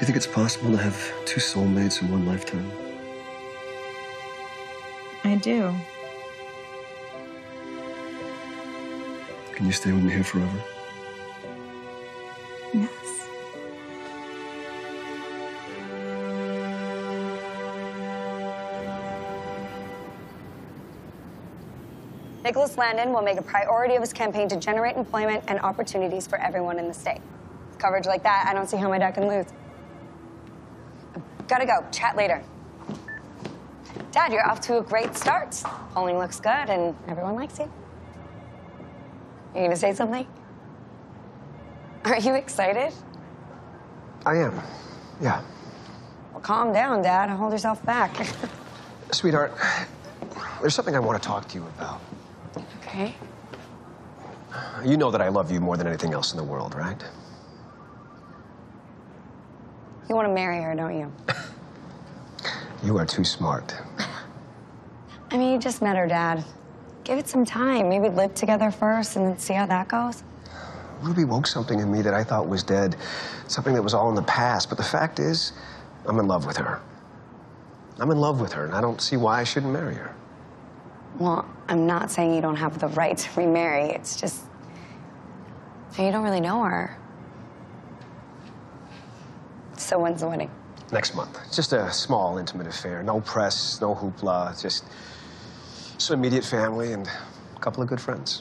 you think it's possible to have two soulmates in one lifetime? I do. Can you stay with me here forever? Yes. Nicholas Landon will make a priority of his campaign to generate employment and opportunities for everyone in the state. With coverage like that, I don't see how my dad can lose. Gotta go. Chat later. Dad, you're off to a great start. Polling looks good, and everyone likes you. You gonna say something? Are you excited? I am, yeah. Well, calm down, Dad. Hold yourself back. Sweetheart, there's something I want to talk to you about. Okay. You know that I love you more than anything else in the world, right? You want to marry her, don't you? You are too smart. I mean, you just met her, Dad. Give it some time. Maybe live together first and then see how that goes. Ruby woke something in me that I thought was dead, something that was all in the past. But the fact is, I'm in love with her. I'm in love with her, and I don't see why I shouldn't marry her. Well, I'm not saying you don't have the right to remarry. It's just you don't really know her. So when's the wedding? Next month. It's just a small, intimate affair. No press, no hoopla. Just some immediate family and a couple of good friends.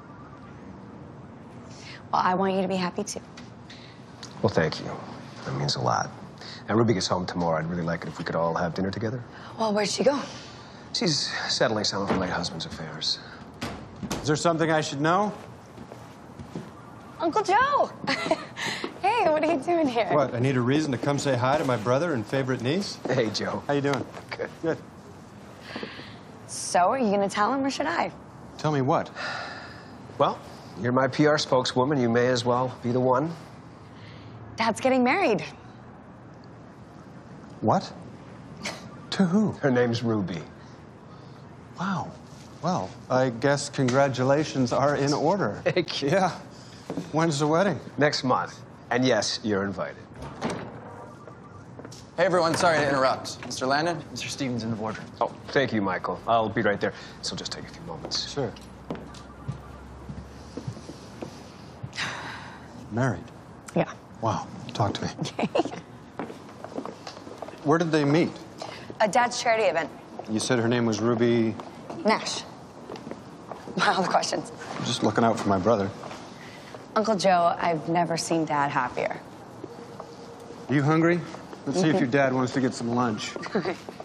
Well, I want you to be happy, too. Well, thank you. That means a lot. And Ruby gets home tomorrow. I'd really like it if we could all have dinner together. Well, where'd she go? She's settling some of her late husband's affairs. Is there something I should know? Uncle Joe! Hey, what are you doing here? What, I need a reason to come say hi to my brother and favorite niece? Hey, Joe. How you doing? Good. Good. So, are you gonna tell him or should I? Tell me what? Well, you're my PR spokeswoman. You may as well be the one. Dad's getting married. What? To who? Her name's Ruby. Wow. Well, I guess congratulations are in order. Thank you. Yeah. When's the wedding? Next month. And yes, you're invited. Hey, everyone. Sorry to interrupt. Mr. Landon, Mr. Stevens in the boardroom. Oh, thank you, Michael. I'll be right there. This will just take a few moments. Sure. Married? Yeah. Wow. Talk to me. Where did they meet? A Dad's charity event. You said her name was Ruby... Nash. Why all the questions? I'm just looking out for my brother. Uncle Joe, I've never seen Dad happier. Are you hungry? Let's see if your dad wants to get some lunch.